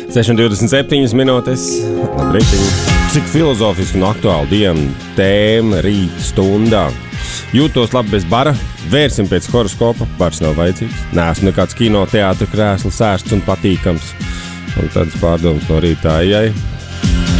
6:27 minūtes. Labrīt. Cik filozofiski un aktuāli diena tēma rīt stundā. Jūtos labi bez bara. Vērsim pēc horoskopa. Bars nav vajadzīgs. Neesmu nekāds kino teātra krēsls, sērsts un patīkams. Un tādas pārdomas no rīta ejai.